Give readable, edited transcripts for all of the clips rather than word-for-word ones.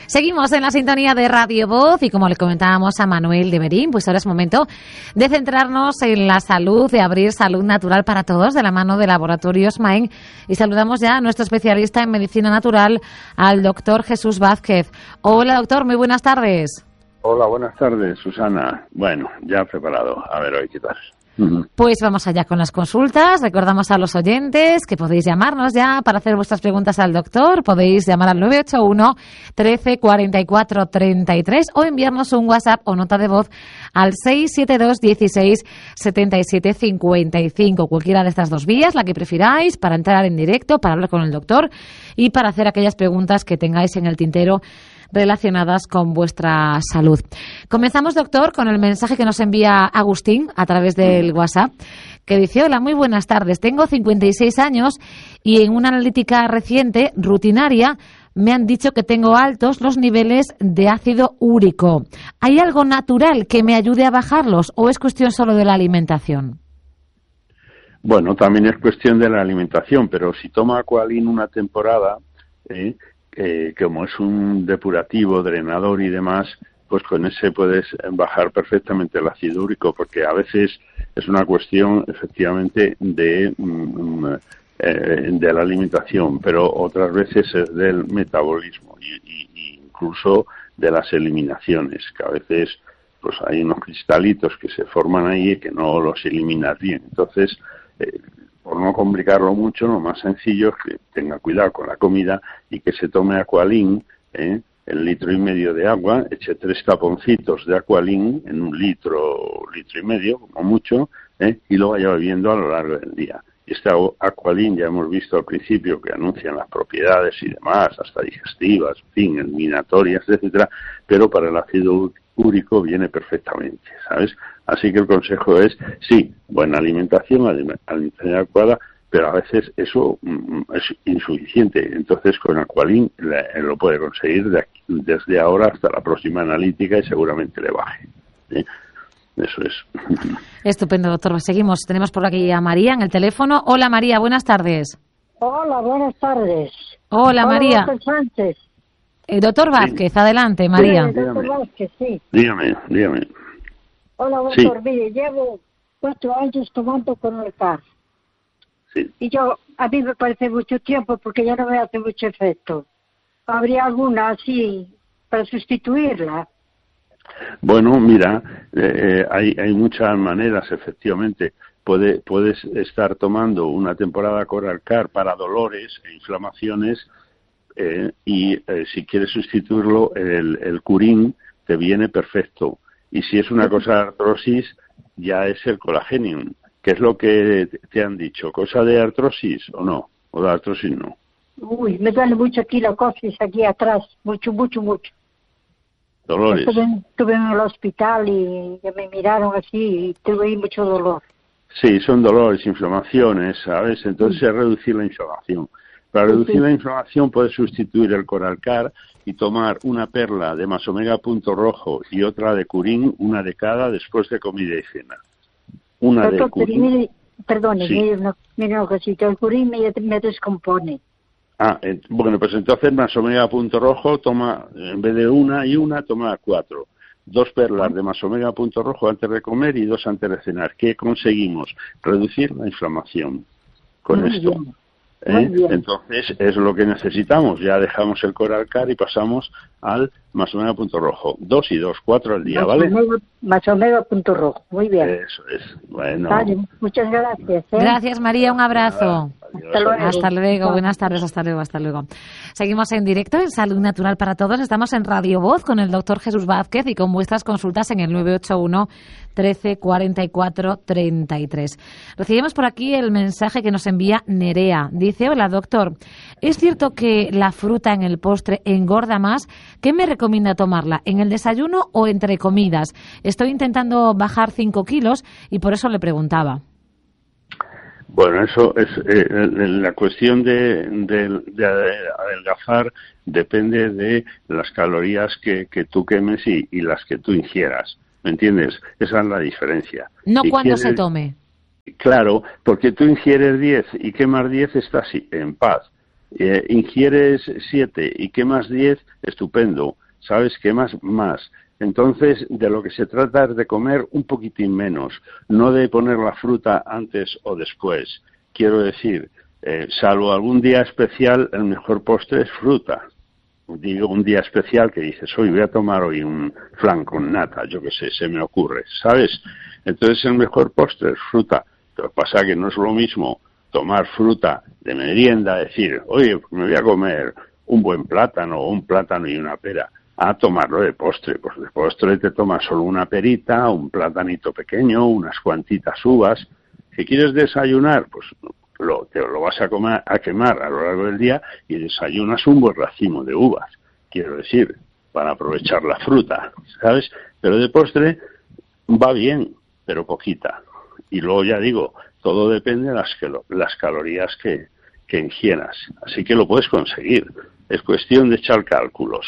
Seguimos en la sintonía de Radio Voz y como le comentábamos a Manuel de Berín, pues ahora es momento de centrarnos en la salud, de abrir salud natural para todos de la mano de Laboratorios Maen y saludamos ya a nuestro especialista en medicina natural, al doctor Jesús Vázquez. Hola doctor, muy buenas tardes. Hola, buenas tardes, Susana. Bueno, ya preparado. A ver hoy qué tal. Pues vamos allá con las consultas. Recordamos a los oyentes que podéis llamarnos ya para hacer vuestras preguntas al doctor. Podéis llamar al 981 13 44 33 o enviarnos un WhatsApp o nota de voz al 672 16 77 55. Cualquiera de estas dos vías, la que prefiráis, para entrar en directo, para hablar con el doctor y para hacer aquellas preguntas que tengáis en el tintero relacionadas con vuestra salud. Comenzamos, doctor, con el mensaje que nos envía Agustín a través del WhatsApp, que dice: hola, muy buenas tardes, tengo 56 años y en una analítica reciente, rutinaria, me han dicho que tengo altos los niveles de ácido úrico. ¿Hay algo natural que me ayude a bajarlos o es cuestión solo de la alimentación? Bueno, también es cuestión de la alimentación, pero si toma Aqualin una temporada, como es un depurativo, drenador y demás, pues con ese puedes bajar perfectamente el ácido úrico, porque a veces es una cuestión efectivamente de la alimentación, pero otras veces es del metabolismo y incluso de las eliminaciones, que a veces pues hay unos cristalitos que se forman ahí y que no los eliminas bien. Entonces, por no complicarlo mucho, lo más sencillo es que tenga cuidado con la comida y que se tome Aqualin, el 1,5 litros de agua, eche 3 taponcitos de Aqualin en 1 litro, 1,5 litros, como mucho, y lo vaya bebiendo a lo largo del día. Y este Aqualin ya hemos visto al principio que anuncian las propiedades y demás, hasta digestivas, en fin, eliminatorias, etcétera, pero para el ácido úrico viene perfectamente, ¿sabes? Así que el consejo es, sí, buena alimentación, alimentación adecuada, pero a veces eso es insuficiente. Entonces, con Aqualin lo puede conseguir desde ahora hasta la próxima analítica y seguramente le baje. ¿Sí? Eso es. Estupendo, doctor. Seguimos. Tenemos por aquí a María en el teléfono. Hola, María. Buenas tardes. Hola, buenas tardes. Hola, María. Doctor Sánchez. Doctor Vázquez, sí. Adelante, María. Sí, doctor Vázquez, sí. Dígame. Hola, doctor. Sí. Mire, llevo 4 años tomando Coralcar. Sí. Y a mí me parece mucho tiempo porque ya no me hace mucho efecto. ¿Habría alguna así para sustituirla? Bueno, mira, hay muchas maneras, efectivamente. Puedes estar tomando una temporada Coralcar para dolores e inflamaciones y si quieres sustituirlo, el Curín te viene perfecto. Y si es una cosa de artrosis, ya es el Colagenium. ¿Qué es lo que te han dicho? ¿Cosa de artrosis o no? ¿O de artrosis no? Uy, me duele mucho aquí la coxis, aquí atrás, mucho. ¿Dolores? Estuve en el hospital y ya me miraron así y tuve mucho dolor. Sí, son dolores, inflamaciones, ¿sabes? Entonces es reducir la inflamación. Para reducir la inflamación puedes sustituir el Coralcar y tomar una perla de Masomega punto rojo y otra de Curín, una de cada, después de comida y cena. Una de Curín. Perdone, sí. Mire una cosita, el Curín me descompone. Bueno, pues entonces Masomega punto rojo toma, en vez de una, toma 4. 2 perlas de Masomega punto rojo antes de comer y 2 antes de cenar. ¿Qué conseguimos? Reducir la inflamación con esto. Entonces es lo que necesitamos. Ya dejamos el Coralcar y pasamos al Masomega punto rojo. 2 y 2, 4 al día, ¿vale? Masomega punto rojo, muy bien. Eso es. Bueno. Vale, muchas gracias. Gracias, María, un abrazo. Hasta luego. Buenas tardes, hasta luego. Seguimos en directo en Salud Natural para Todos. Estamos en Radio Voz con el doctor Jesús Vázquez y con vuestras consultas en el 981 13 44 33. Recibimos por aquí el mensaje que nos envía Nerea. Dice: hola, doctor, ¿es cierto que la fruta en el postre engorda más? ¿Qué me recomienda tomarla? ¿En el desayuno o entre comidas? Estoy intentando bajar 5 kilos y por eso le preguntaba. Bueno, eso es la cuestión de adelgazar depende de las calorías que tú quemes y las que tú ingieras, ¿me entiendes? Esa es la diferencia. No cuando se tome. Claro, porque tú ingieres 10 y quemas 10, estás en paz. ingieres 7 y quemas 10, estupendo. ¿Sabes? Quemas más. Entonces, de lo que se trata es de comer un poquitín menos, no de poner la fruta antes o después. Quiero decir, salvo algún día especial, el mejor postre es fruta. Digo, un día especial que dices, hoy voy a tomar hoy un flan con nata, yo qué sé, se me ocurre, ¿sabes? Entonces, el mejor postre es fruta. Lo que pasa es que no es lo mismo tomar fruta de merienda, decir, oye, me voy a comer un buen plátano o un plátano y una pera, a tomarlo de postre. Pues de postre te tomas solo una perita, un platanito pequeño, unas cuantitas uvas. Si quieres desayunar, pues te lo vas a quemar a lo largo del día y desayunas un buen racimo de uvas. Quiero decir, para aprovechar la fruta, ¿sabes? Pero de postre va bien, pero poquita. Y luego ya digo, todo depende de las calorías que ingieras. Así que lo puedes conseguir. Es cuestión de echar cálculos.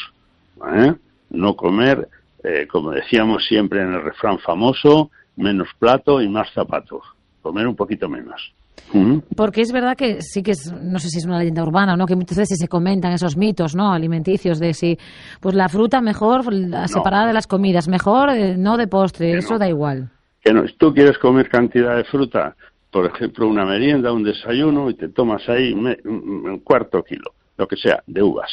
No comer, como decíamos siempre en el refrán famoso, menos plato y más zapatos. Comer un poquito menos. Porque es verdad que sí que es, no sé si es una leyenda urbana, ¿no? Que muchas veces se comentan esos mitos, ¿no? Alimenticios de si, pues la fruta mejor separada de las comidas, mejor no de postre, eso da igual. Que no, si tú quieres comer cantidad de fruta, por ejemplo, una merienda, un desayuno, y te tomas ahí un cuarto kilo, lo que sea, de uvas,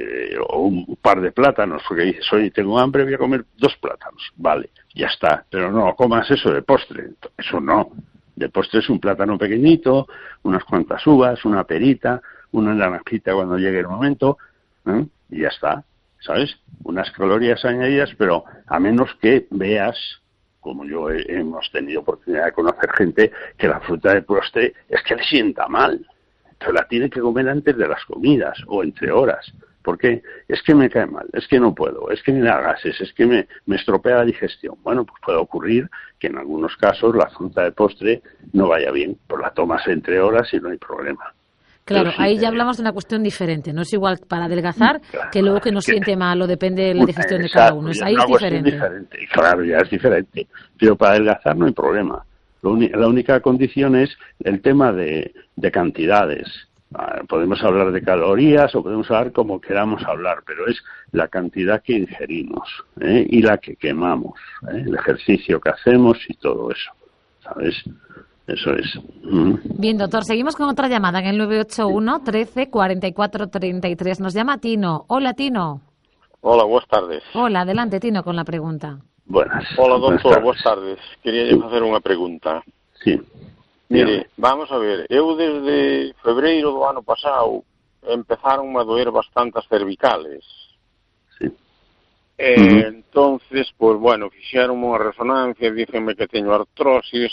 o un par de plátanos, porque dices, oye, tengo hambre, voy a comer 2 plátanos. Vale, ya está, pero no comas eso de postre, eso no. De postre es un plátano pequeñito, unas cuantas uvas, una perita, una naranjita cuando llegue el momento, y ya está, ¿sabes? Unas calorías añadidas, pero a menos que veas, como yo hemos tenido oportunidad de conocer gente, que la fruta de postre es que le sienta mal. Entonces la tiene que comer antes de las comidas o entre horas. ¿Por qué? Es que me cae mal, es que no puedo, es que me da gases, es que me estropea la digestión. Bueno, pues puede ocurrir que en algunos casos la fruta de postre no vaya bien, pues la tomas entre horas y no hay problema. Claro, ahí ya hablamos de una cuestión diferente. No es igual para adelgazar que luego que nos siente mal o depende de la digestión de cada uno. Ahí es diferente. Claro, ya es diferente. Pero para adelgazar no hay problema. La única condición es el tema de cantidades. Podemos hablar de calorías o podemos hablar como queramos hablar, pero es la cantidad que ingerimos y la que quemamos, el ejercicio que hacemos y todo eso, ¿sabes? Eso es. Bien, doctor, seguimos con otra llamada en el 981 13 44 33. Nos llama Tino. Hola, Tino. Hola, buenas tardes. Hola, adelante, Tino, con la pregunta. Buenas. Hola, doctor, buenas tardes. Quería facer unha pregunta. Sí. Mire, vamos a ver, eu desde febreiro do ano pasado empezaron a doer bastantes cervicales. Sí. Entonces, pues bueno, fixeron unha resonancia, dícenme que teño artrosis.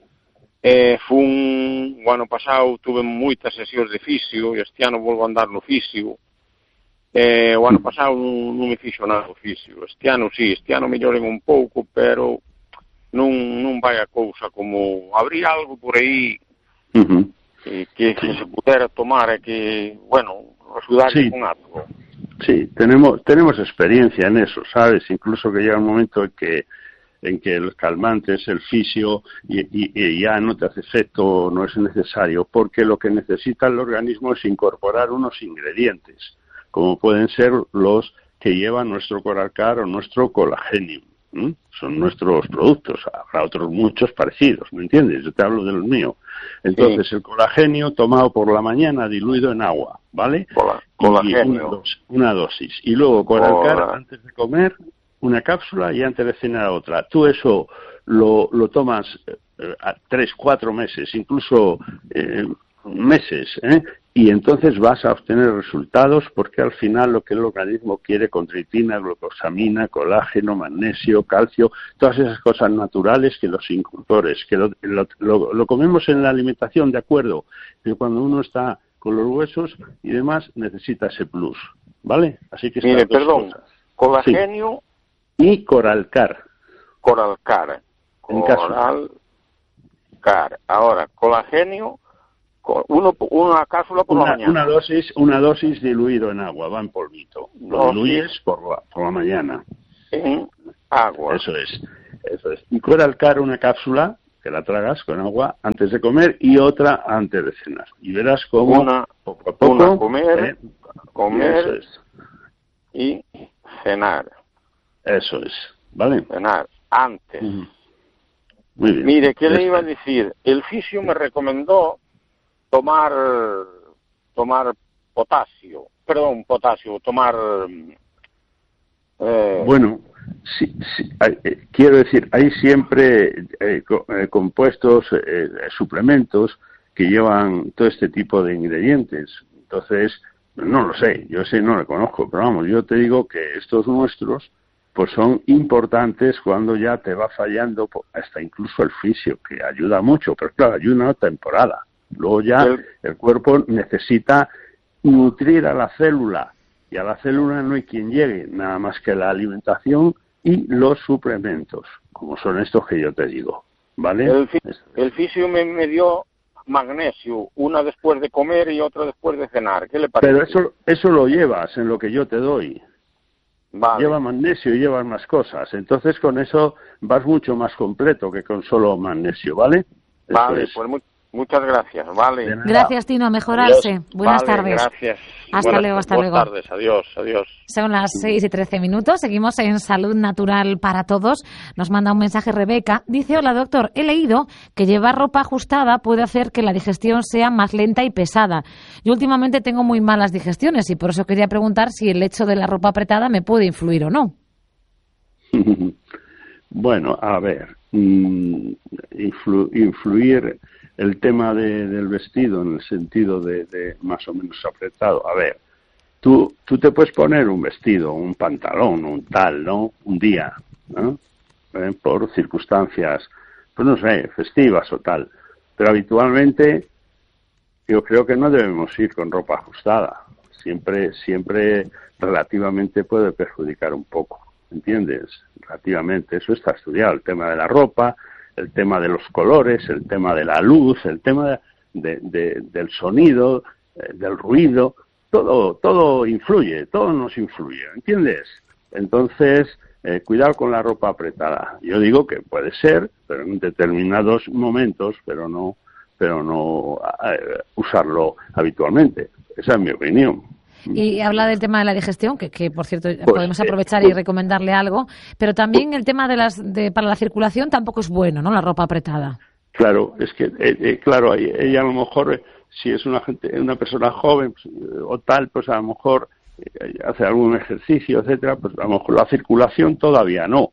O ano pasado tuve moitas sesións de fisio e este ano volvo a andar no fisio. O ano pasado non me fixo nada o fisio. Este ano sí, este ano melloren un pouco, pero non vai a cousa como habría algo por aí que se pudera tomar e que, bueno, axudar con algo. Sí, tenemos experiencia en eso, ¿sabes? Incluso que llega un momento en que el calmante es el fisio y ya no te hace efecto, no es necesario, porque lo que necesita el organismo es incorporar unos ingredientes, como pueden ser los que lleva nuestro Coralcar o nuestro Colagenium. Son nuestros productos, habrá otros muchos parecidos, ¿me entiendes? Yo te hablo de los míos. Entonces, el colágeno tomado por la mañana diluido en agua, ¿vale? Colágeno. Una dosis. Y luego Coralcar antes de comer, una cápsula y antes de cenar otra. Tú eso lo tomas 3, 4 meses, incluso meses, y entonces vas a obtener resultados porque al final lo que el organismo quiere, condroitina, glucosamina, colágeno, magnesio, calcio, todas esas cosas naturales que los incultores, que lo comemos en la alimentación, de acuerdo, pero cuando uno está con los huesos y demás necesita ese plus, ¿vale? Así que mire, perdón, colágeno y Coralcar. Coralcar. Ahora, colágeno, una cápsula por la mañana. Una dosis diluido en agua, va en polvito. Lo diluyes por la mañana. En agua. Eso es. Y Coralcar, una cápsula, te la tragas con agua antes de comer y otra antes de cenar. Y verás cómo poco a poco... Una comer eso es. Y cenar. Eso es, ¿vale? Cenar antes. Muy bien. Mire, ¿qué le iba a decir? El fisio me recomendó tomar potasio, tomar... Bueno, sí, quiero decir, hay siempre compuestos, suplementos que llevan todo este tipo de ingredientes. Entonces, no lo sé, yo no lo conozco, pero vamos, yo te digo que estos nuestros pues son importantes cuando ya te va fallando, hasta incluso el fisio, que ayuda mucho, pero claro, ayuda una temporada. Luego ya el cuerpo necesita nutrir a la célula, y a la célula no hay quien llegue, nada más que la alimentación y los suplementos, como son estos que yo te digo, ¿vale? El fisio me dio magnesio, una después de comer y otra después de cenar, ¿qué le parece? Pero eso lo llevas en lo que yo te doy. Vale. Lleva magnesio y llevas más cosas, entonces con eso vas mucho más completo que con solo magnesio, ¿vale? Vale, pues muchas gracias, vale. Gracias, Tino, a mejorarse. Adiós. Buenas Vale, tardes. Gracias. Hasta luego. Buenas tardes, adiós. Son las 6:13. Seguimos en Salud Natural para Todos. Nos manda un mensaje Rebeca. Dice, hola doctor, he leído que llevar ropa ajustada puede hacer que la digestión sea más lenta y pesada. Yo últimamente tengo muy malas digestiones y por eso quería preguntar si el hecho de la ropa apretada me puede influir o no. Bueno, a ver, influir el tema del vestido en el sentido de más o menos apretado. A ver, tú te puedes poner un vestido, un pantalón, un tal, ¿no? Un día, ¿no? Por circunstancias, pues no sé, festivas o tal. Pero habitualmente yo creo que no debemos ir con ropa ajustada. Siempre relativamente puede perjudicar un poco, ¿entiendes? Relativamente, eso está estudiado, el tema de la ropa, el tema de los colores, el tema de la luz, el tema del sonido, del ruido, todo influye, todo nos influye, ¿entiendes? Entonces, cuidado con la ropa apretada. Yo digo que puede ser, pero en determinados momentos, pero no usarlo habitualmente. Esa es mi opinión. Y habla del tema de la digestión, que por cierto podemos aprovechar y recomendarle algo, pero también el tema para la circulación tampoco es bueno, ¿no? La ropa apretada. Claro, es que claro, ella a lo mejor, si es una persona joven pues, o tal, pues a lo mejor hace algún ejercicio, etcétera, pues a lo mejor la circulación todavía no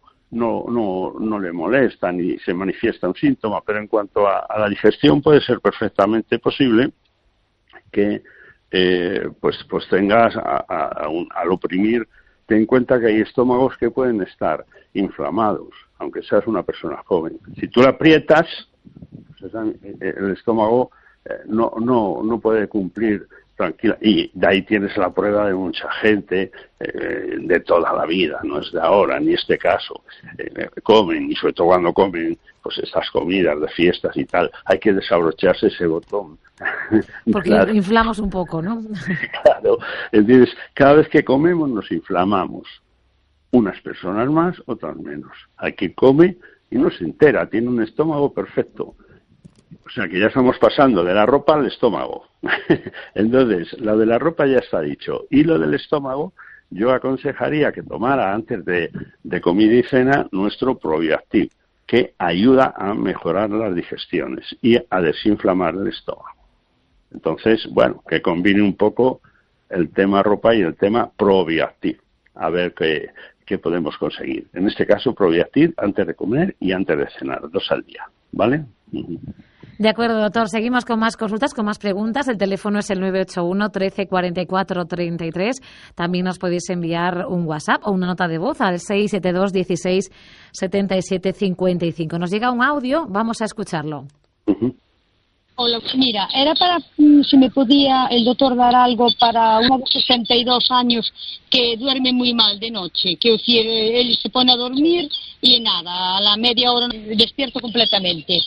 le molesta ni se manifiesta un síntoma, pero en cuanto a la digestión puede ser perfectamente posible que pues tengas al oprimir, ten en cuenta que hay estómagos que pueden estar inflamados, aunque seas una persona joven. Si tú la aprietas, pues el estómago no puede cumplir tranquila. Y de ahí tienes la prueba de mucha gente de toda la vida, no es de ahora, ni este caso. Comen, y sobre todo cuando comen pues estas comidas de fiestas y tal, hay que desabrocharse ese botón. Porque claro. Inflamos un poco, ¿no? Claro, entonces cada vez que comemos nos inflamamos. Unas personas más, otras menos. Hay quien come y no se entera, tiene un estómago perfecto. O sea que ya estamos pasando de la ropa al estómago. Entonces, lo de la ropa ya está dicho. Y lo del estómago, yo aconsejaría que tomara antes de comida y cena nuestro Probiactiv, que ayuda a mejorar las digestiones y a desinflamar el estómago. Entonces, bueno, que combine un poco el tema ropa y el tema Probiactiv. A ver qué podemos conseguir. En este caso, Probiactiv antes de comer y antes de cenar, 2 al día. ¿Vale? De acuerdo, doctor. Seguimos con más consultas, con más preguntas. El teléfono es el 981 13 44 33. También nos podéis enviar un WhatsApp o una nota de voz al 672 16 77 55. Nos llega un audio, vamos a escucharlo. Hola, mira, era para si me podía el doctor dar algo para una de 62 años que duerme muy mal de noche, que él se pone a dormir y nada, a la media hora despierto completamente.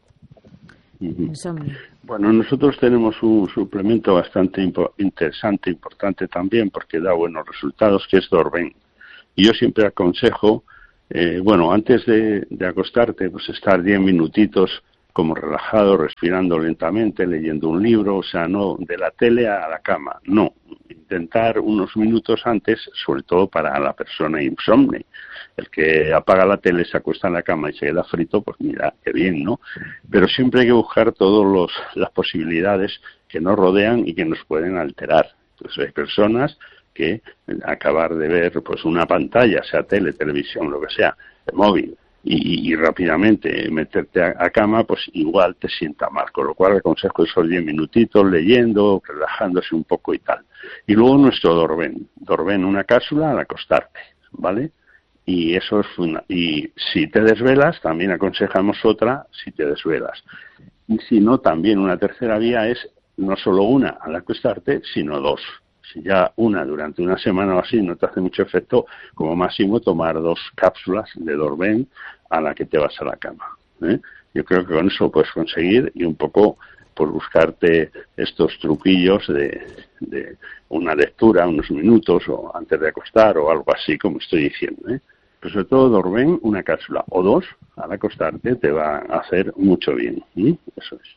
Bueno, nosotros tenemos un suplemento bastante interesante, importante también, porque da buenos resultados, que es Dorben. Y yo siempre aconsejo Bueno, antes de acostarte, pues estar 10 minutitos como relajado, respirando lentamente, leyendo un libro, o sea, no de la tele a la cama, no. Intentar unos minutos antes, sobre todo para la persona insomne. El que apaga la tele, se acuesta en la cama y se queda frito, pues mira, qué bien, ¿no? Pero siempre hay que buscar todas las posibilidades que nos rodean y que nos pueden alterar. Entonces hay personas que acabar de ver pues una pantalla, sea tele, televisión, lo que sea, móvil, y rápidamente meterte a cama, pues igual te sienta mal. Con lo cual aconsejo esos 10 minutitos leyendo, relajándose un poco y tal. Y luego nuestro Dorben, una cápsula al acostarte, ¿vale? Y eso es y si te desvelas, también aconsejamos otra si te desvelas. Y si no, también una tercera vía es no solo una al acostarte, sino 2. Si ya una durante una semana o así no te hace mucho efecto, como máximo tomar 2 cápsulas de Dorben a la que te vas a la cama, ¿eh? Yo creo que con eso puedes conseguir y un poco por buscarte estos truquillos de una lectura, unos minutos o antes de acostar o algo así, como estoy diciendo, ¿eh? Pero sobre todo Dorben, una cápsula o 2 al acostarte te va a hacer mucho bien, ¿eh? Eso es.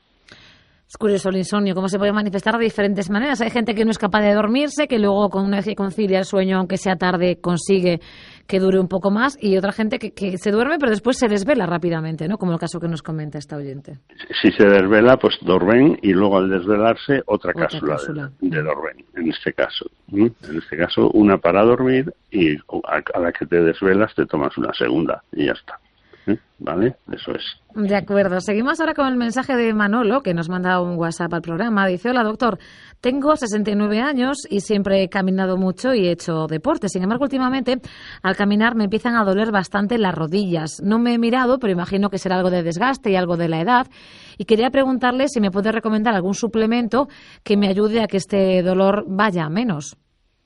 Es curioso el insomnio, cómo se puede manifestar de diferentes maneras. Hay gente que no es capaz de dormirse, que luego una vez que concilia el sueño, aunque sea tarde, consigue que dure un poco más, y otra gente que se duerme pero después se desvela rápidamente, ¿no? Como el caso que nos comenta esta oyente. Si se desvela, pues Dorben, y luego al desvelarse otra cápsula. De Dorben, en este caso. En este caso, una para dormir y a la que te desvelas te tomas una segunda y ya está. ¿Vale? Eso es. De acuerdo. Seguimos ahora con el mensaje de Manolo, que nos manda un WhatsApp al programa. Dice: hola, doctor, tengo 69 años y siempre he caminado mucho y he hecho deporte. Sin embargo, últimamente, al caminar me empiezan a doler bastante las rodillas. No me he mirado, pero imagino que será algo de desgaste y algo de la edad. Y quería preguntarle si me puede recomendar algún suplemento que me ayude a que este dolor vaya a menos.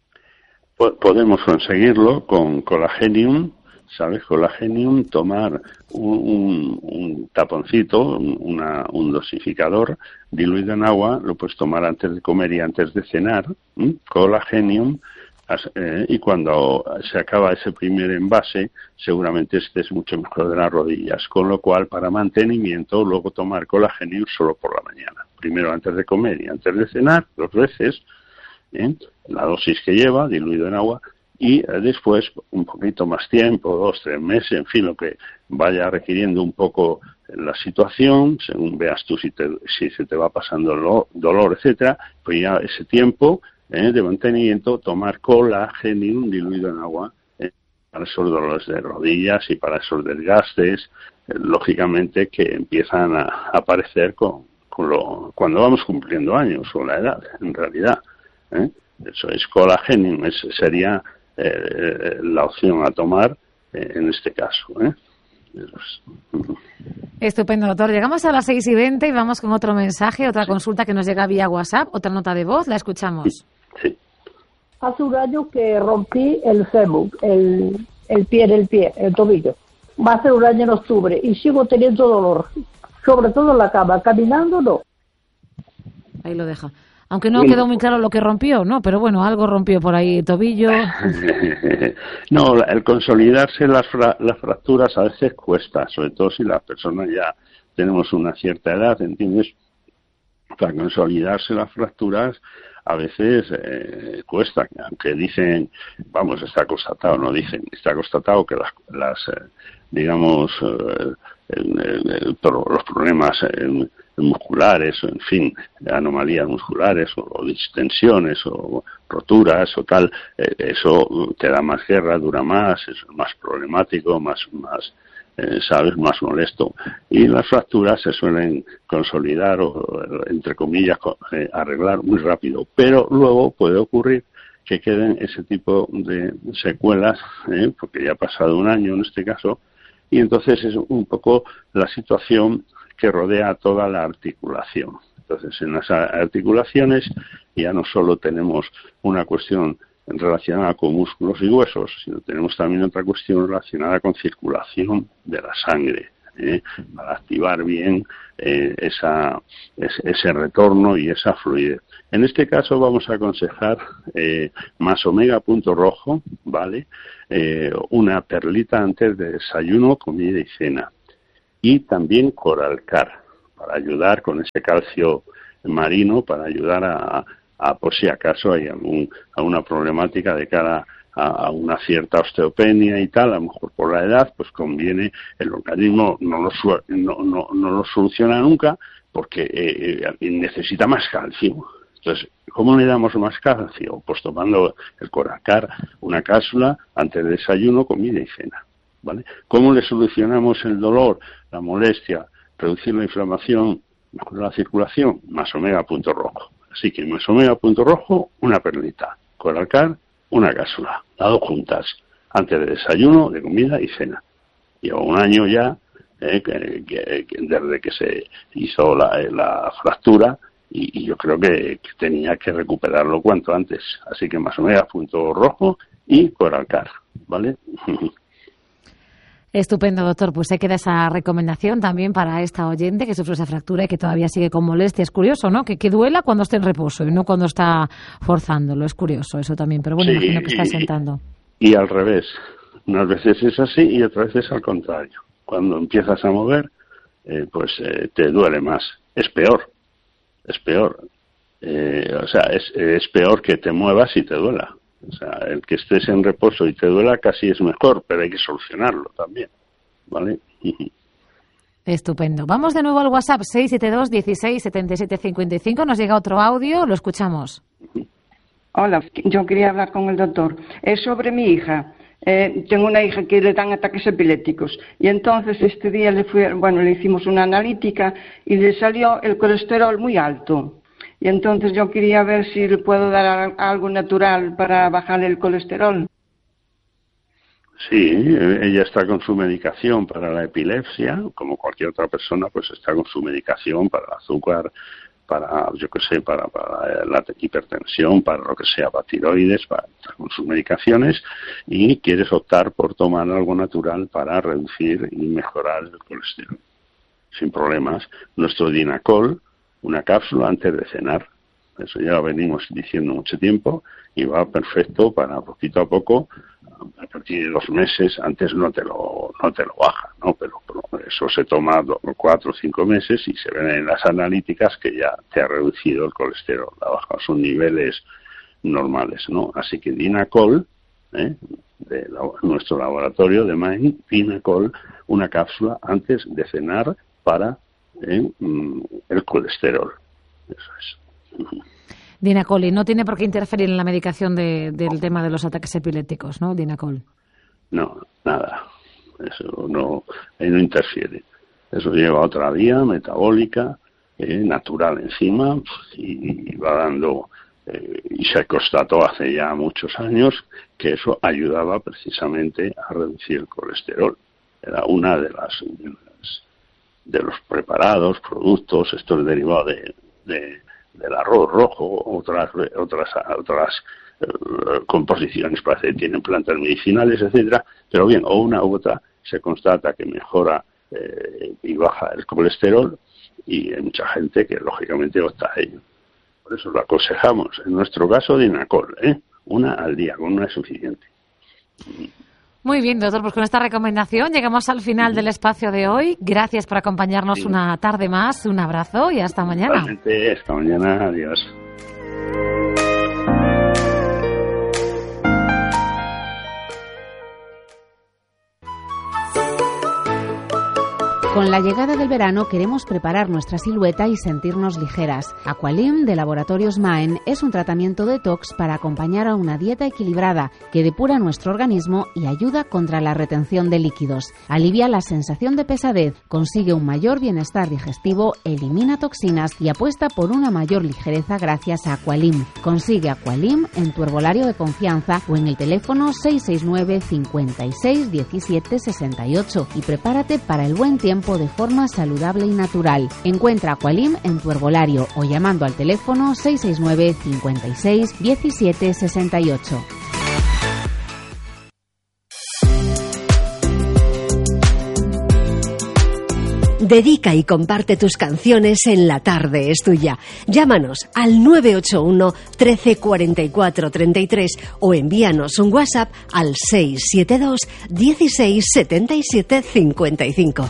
Podemos conseguirlo con Colagenium. ¿Sabes? Colagenium, tomar un taponcito, un dosificador diluido en agua, lo puedes tomar antes de comer y antes de cenar, Colagenium, y cuando se acaba ese primer envase, seguramente estés mucho mejor de las rodillas, con lo cual, para mantenimiento, luego tomar Colagenium solo por la mañana. Primero antes de comer y antes de cenar, 2 veces, la dosis que lleva, diluido en agua, y después un poquito más tiempo, 2-3 meses, en fin, lo que vaya requiriendo un poco la situación, según veas tú si se te va pasando el dolor, etcétera, pues ya ese tiempo de mantenimiento, tomar Colagenium diluido en agua para esos dolores de rodillas y para esos desgastes, lógicamente que empiezan a aparecer cuando vamos cumpliendo años o la edad, en realidad. Eso es Colagenium, sería la opción a tomar en este caso. Estupendo, doctor. Llegamos a las 6:20 y vamos con otro mensaje, otra consulta que nos llega vía WhatsApp, otra nota de voz. La escuchamos. Sí. Hace un año que rompí el fémur, el pie, el tobillo. Va a ser un año en octubre y sigo teniendo dolor, sobre todo en la cama. Caminando no. Ahí lo deja. Aunque no quedó muy claro lo que rompió, ¿no? Pero bueno, algo rompió por ahí, tobillo. No, el consolidarse las fracturas a veces cuesta, sobre todo si las personas ya tenemos una cierta edad, ¿entiendes? Para consolidarse las fracturas a veces cuesta, aunque dicen, vamos, está constatado, no dicen, está constatado que los problemas musculares, o en fin, anomalías musculares o distensiones o roturas o tal, eso te da más guerra, dura más, es más problemático, más más molesto. Y las fracturas se suelen consolidar o, entre comillas, arreglar muy rápido, pero luego puede ocurrir que queden ese tipo de secuelas, porque ya ha pasado un año en este caso, y entonces es un poco la situación que rodea toda la articulación. Entonces, en las articulaciones ya no solo tenemos una cuestión relacionada con músculos y huesos, sino tenemos también otra cuestión relacionada con circulación de la sangre. para activar bien ese retorno y esa fluidez. En este caso vamos a aconsejar más omega.rojo, ¿vale? Una perlita antes de desayuno, comida y cena. Y también Coralcar, para ayudar con ese calcio marino, para ayudar a por si acaso hay alguna problemática de cara a una cierta osteopenia y tal, a lo mejor por la edad, pues conviene, el organismo no lo soluciona nunca porque necesita más calcio. Entonces, ¿cómo le damos más calcio? Pues tomando el Coralcar, una cápsula antes de desayuno, comida y cena, ¿vale? ¿Cómo le solucionamos el dolor, la molestia, reducir la inflamación, mejorar la circulación? Más omega.rojo. Así que más omega.rojo, una perlita. Coralcar, una cápsula. Las dos juntas, antes de desayuno, de comida y cena. Lleva un año ya, desde que se hizo la fractura, y yo creo que tenía que recuperarlo cuanto antes. Así que más omega.rojo y Coralcar, ¿vale? Estupendo, doctor. Pues se queda esa recomendación también para esta oyente que sufre esa fractura y que todavía sigue con molestia. Es curioso, ¿no? Que duela cuando esté en reposo y no cuando está forzándolo. Es curioso eso también, pero bueno, sí, imagino que está sentando. Y al revés. Unas veces es así y otras veces al contrario. Cuando empiezas a mover, te duele más. Es peor. Es peor. Es peor que te muevas y te duela. O sea, el que estés en reposo y te duela casi es mejor, pero hay que solucionarlo también, ¿vale? Estupendo. Vamos de nuevo al WhatsApp, 672 16 77 55. Nos llega otro audio, lo escuchamos. Hola, yo quería hablar con el doctor. Es sobre mi hija. Tengo una hija que le dan ataques epilépticos y entonces este día le hicimos una analítica y le salió el colesterol muy alto. Y entonces yo quería ver si le puedo dar algo natural para bajar el colesterol. Sí, ella está con su medicación para la epilepsia, como cualquier otra persona, pues está con su medicación para el azúcar, para la hipertensión, para lo que sea, para tiroides, está con sus medicaciones y quieres optar por tomar algo natural para reducir y mejorar el colesterol. Sin problemas. Nuestro Dinacol, una cápsula antes de cenar. Eso ya lo venimos diciendo mucho tiempo y va perfecto para poquito a poco, a partir de 2 meses. Antes no te lo baja, ¿no? Pero eso se toma 4 o 5 meses y se ven en las analíticas que ya te ha reducido el colesterol, ha bajado a sus niveles normales, ¿no? Así que Dinacol, de nuestro laboratorio de Main, Dinacol, una cápsula antes de cenar para el colesterol. Eso es. Dinacol, y no tiene por qué interferir en la medicación del tema de los ataques epilépticos, ¿no? Dinacol. No, nada. Eso no interfiere. Eso lleva otra vía metabólica, natural encima, y va dando, y se constató hace ya muchos años que eso ayudaba precisamente a reducir el colesterol. Era una de los preparados, productos, esto es derivado del arroz rojo, otras composiciones parece que tienen plantas medicinales, etcétera, pero bien, o una u otra se constata que mejora y baja el colesterol y hay mucha gente que lógicamente opta a ello. Por eso lo aconsejamos, en nuestro caso Dinacol, una al día, con una es suficiente. Muy bien, doctor, pues con esta recomendación llegamos al final del espacio de hoy. Gracias por acompañarnos una tarde más. Un abrazo y hasta mañana. Igualmente, hasta mañana. Adiós. Con la llegada del verano queremos preparar nuestra silueta y sentirnos ligeras. Aqualim de Laboratorios Maen es un tratamiento detox para acompañar a una dieta equilibrada que depura nuestro organismo y ayuda contra la retención de líquidos. Alivia la sensación de pesadez, consigue un mayor bienestar digestivo, elimina toxinas y apuesta por una mayor ligereza gracias a Aqualim. Consigue Aqualim en tu herbolario de confianza o en el teléfono 669 56 17 68 y prepárate para el buen tiempo de forma saludable y natural. Encuentra Aqualim en tu herbolario o llamando al teléfono 669 56 17 68. Dedica y comparte tus canciones en La Tarde es Tuya. Llámanos al 981 13 44 33 o envíanos un WhatsApp al 672 16 77 55.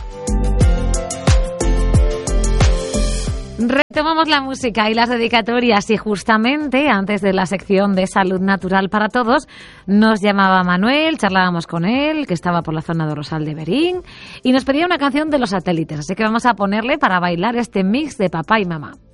Retomamos la música y las dedicatorias y justamente antes de la sección de Salud Natural para Todos nos llamaba Manuel, charlábamos con él, que estaba por la zona de Rosal de Berín y nos pedía una canción de Los Satélites, así que vamos a ponerle para bailar este mix de papá y mamá.